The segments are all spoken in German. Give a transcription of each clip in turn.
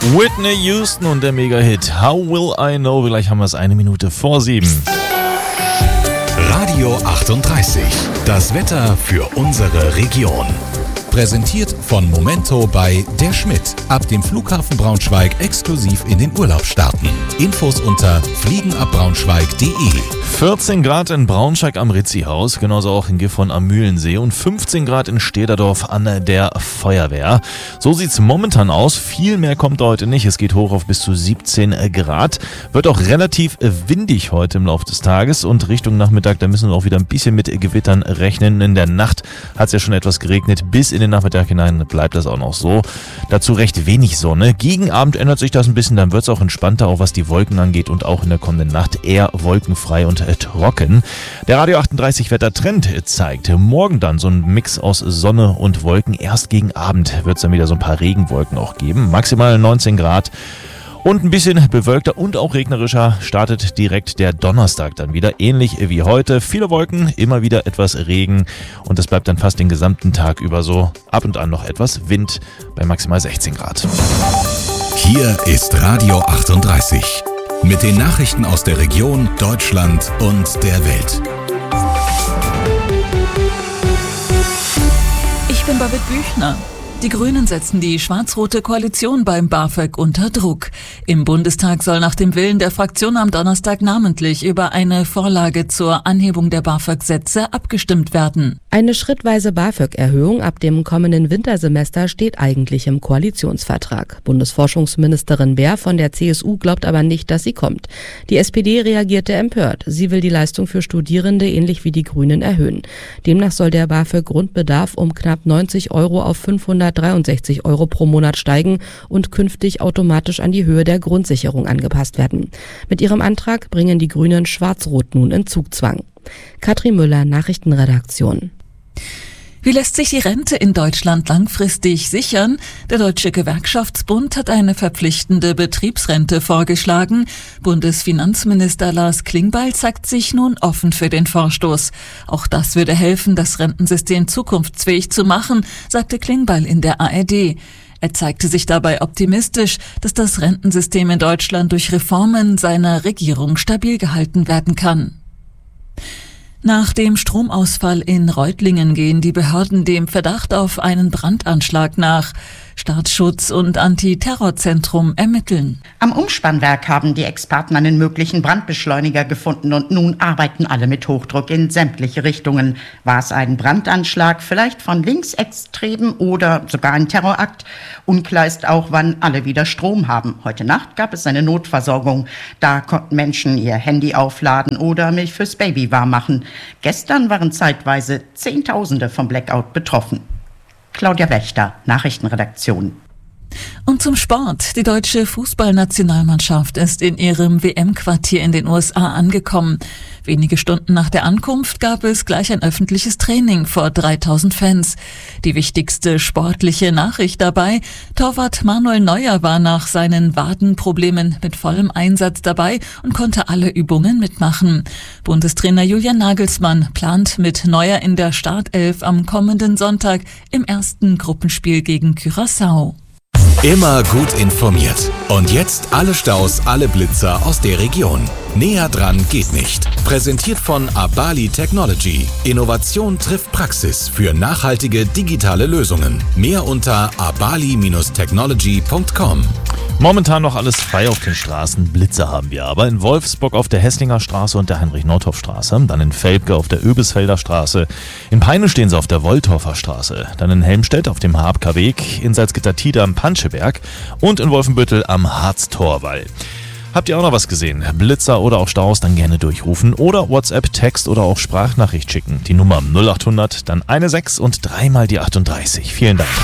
Whitney Houston und der Mega-Hit How Will I Know? Gleich haben wir es 7:01. Radio 38. Das Wetter für unsere Region. Präsentiert von Momento bei Der Schmidt. Ab dem Flughafen Braunschweig exklusiv in den Urlaub starten. Infos unter fliegenabbraunschweig.de. 14 Grad in Braunschweig am Ritzi-Haus, genauso auch in Gifhorn am Mühlensee und 15 Grad in Stederdorf an der Feuerwehr. So sieht's momentan aus. Viel mehr kommt heute nicht. Es geht hoch auf bis zu 17 Grad. Wird auch relativ windig heute im Laufe des Tages und Richtung Nachmittag, da müssen wir auch wieder ein bisschen mit Gewittern rechnen. In der Nacht hat es ja schon etwas geregnet. Bis in den Nachmittag hinein bleibt das auch noch so. Dazu recht wenig Sonne. Gegen Abend ändert sich das ein bisschen, dann wird es auch entspannter, auch was die Wolken angeht und auch in der kommenden Nacht eher wolkenfrei und trocken. Der Radio 38 Wettertrend zeigt morgen dann so ein Mix aus Sonne und Wolken. Erst gegen Abend wird es dann wieder so ein paar Regenwolken auch geben. Maximal 19 Grad. Und ein bisschen bewölkter und auch regnerischer startet direkt der Donnerstag dann wieder. Ähnlich wie heute. Viele Wolken, immer wieder etwas Regen. Und das bleibt dann fast den gesamten Tag über so. Ab und an noch etwas Wind bei maximal 16 Grad. Hier ist Radio 38. Mit den Nachrichten aus der Region, Deutschland und der Welt. Ich bin Babette Büchner. Die Grünen setzen die schwarz-rote Koalition beim BAföG unter Druck. Im Bundestag soll nach dem Willen der Fraktion am Donnerstag namentlich über eine Vorlage zur Anhebung der BAföG-Sätze abgestimmt werden. Eine schrittweise BAföG-Erhöhung ab dem kommenden Wintersemester steht eigentlich im Koalitionsvertrag. Bundesforschungsministerin Baer von der CSU glaubt aber nicht, dass sie kommt. Die SPD reagierte empört. Sie will die Leistung für Studierende ähnlich wie die Grünen erhöhen. Demnach soll der BAföG-Grundbedarf um knapp 90 € auf 563 € pro Monat steigen und künftig automatisch an die Höhe der Grundsicherung angepasst werden. Mit ihrem Antrag bringen die Grünen Schwarz-Rot nun in Zugzwang. Katrin Müller, Nachrichtenredaktion. Wie lässt sich die Rente in Deutschland langfristig sichern? Der Deutsche Gewerkschaftsbund hat eine verpflichtende Betriebsrente vorgeschlagen. Bundesfinanzminister Lars Klingbeil zeigt sich nun offen für den Vorstoß. Auch das würde helfen, das Rentensystem zukunftsfähig zu machen, sagte Klingbeil in der ARD. Er zeigte sich dabei optimistisch, dass das Rentensystem in Deutschland durch Reformen seiner Regierung stabil gehalten werden kann. Nach dem Stromausfall in Reutlingen gehen die Behörden dem Verdacht auf einen Brandanschlag nach. Staatsschutz und Antiterrorzentrum ermitteln. Am Umspannwerk haben die Experten einen möglichen Brandbeschleuniger gefunden und nun arbeiten alle mit Hochdruck in sämtliche Richtungen. War es ein Brandanschlag, vielleicht von Linksextremen oder sogar ein Terrorakt? Unklar ist auch, wann alle wieder Strom haben. Heute Nacht gab es eine Notversorgung. Da konnten Menschen ihr Handy aufladen oder Milch fürs Baby warm machen. Gestern waren zeitweise Zehntausende vom Blackout betroffen. Claudia Wächter, Nachrichtenredaktion. Und zum Sport. Die deutsche Fußballnationalmannschaft ist in ihrem WM-Quartier in den USA angekommen. Wenige Stunden nach der Ankunft gab es gleich ein öffentliches Training vor 3000 Fans. Die wichtigste sportliche Nachricht dabei: Torwart Manuel Neuer war nach seinen Wadenproblemen mit vollem Einsatz dabei und konnte alle Übungen mitmachen. Bundestrainer Julian Nagelsmann plant mit Neuer in der Startelf am kommenden Sonntag im ersten Gruppenspiel gegen Curaçao. Immer gut informiert. Und jetzt alle Staus, alle Blitzer aus der Region. Näher dran geht nicht. Präsentiert von Abali Technology. Innovation trifft Praxis für nachhaltige digitale Lösungen. Mehr unter abali-technology.com. Momentan noch alles frei auf den Straßen. Blitzer haben wir aber in Wolfsburg auf der Hesslinger Straße und der Heinrich-Nordhoff-Straße. Dann in Velpke auf der Öbisfelder Straße. In Peine stehen sie auf der Wolltorfer Straße. Dann in Helmstedt auf dem Habker Weg. In Salzgitter-Tide am Panscheberg. Und in Wolfenbüttel am Harztorwall. Habt ihr auch noch was gesehen? Blitzer oder auch Staus, dann gerne durchrufen oder WhatsApp, Text oder auch Sprachnachricht schicken. Die Nummer 0800, dann 16 und 3 mal die 38. Vielen Dank.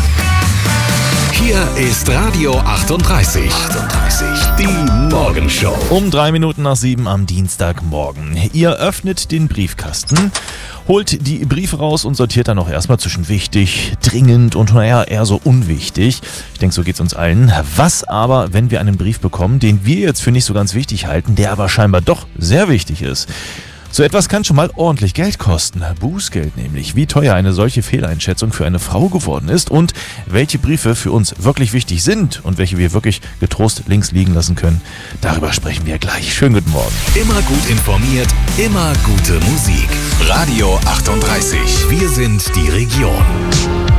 Hier ist Radio 38. Die Morgenshow. Um 7:03 am Dienstagmorgen. Ihr öffnet den Briefkasten, holt die Briefe raus und sortiert dann auch erstmal zwischen wichtig, dringend und eher so unwichtig. Ich denke, so geht's uns allen. Was aber, wenn wir einen Brief bekommen, den wir jetzt für nicht so ganz wichtig halten, der aber scheinbar doch sehr wichtig ist? So etwas kann schon mal ordentlich Geld kosten. Bußgeld nämlich. Wie teuer eine solche Fehleinschätzung für eine Frau geworden ist und welche Briefe für uns wirklich wichtig sind und welche wir wirklich getrost links liegen lassen können. Darüber sprechen wir gleich. Schönen guten Morgen. Immer gut informiert, immer gute Musik. Radio 38. Wir sind die Region.